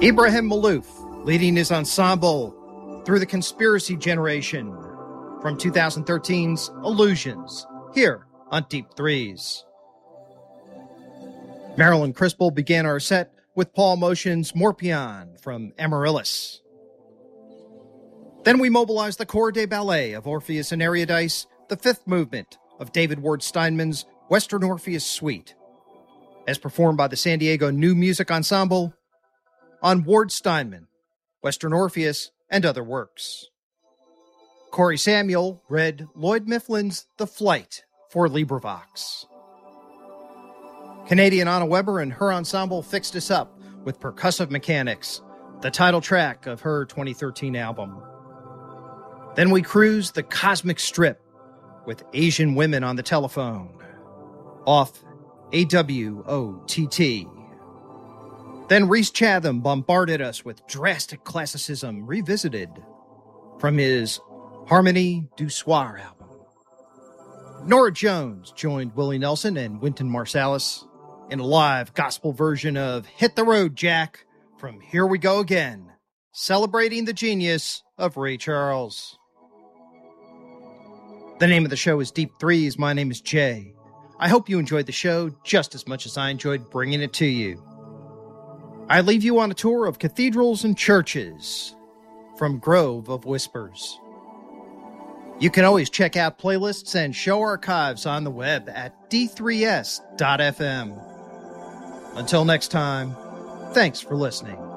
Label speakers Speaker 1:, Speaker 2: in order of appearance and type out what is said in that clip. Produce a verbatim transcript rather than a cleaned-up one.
Speaker 1: Ibrahim Malouf leading his ensemble through the Conspiracy Generation from twenty thirteen's Illusions, here on Deep Threes. Marilyn Crispell began our set with Paul Motion's Morpion from Amaryllis. Then we mobilized the Corps de Ballet of Orpheus and Eurydice, the fifth movement of David Ward Steinman's Western Orpheus Suite, as performed by the San Diego New Music Ensemble on Ward Steinman, Western Orpheus, and other works. Corey Samuel read Lloyd Mifflin's The Flight for LibriVox. Canadian Anna Weber and her ensemble fixed us up with Percussive Mechanics, the title track of her twenty thirteen album. Then we cruised the Cosmic Strip with Asian Women on the Telephone, off A W O T T. Then Rhys Chatham bombarded us with Drastic Classicism Revisited from his Harmonie du Soir album. Nora Jones joined Willie Nelson and Wynton Marsalis in a live gospel version of Hit the Road, Jack from Here We Go Again, celebrating the genius of Ray Charles. The name of the show is Deep Threes. My name is Jay. I hope you enjoyed the show just as much as I enjoyed bringing it to you. I leave you on a tour of cathedrals and churches from Grove of Whispers. You can always check out playlists and show archives on the web at d three s dot f m. Until next time, thanks for listening.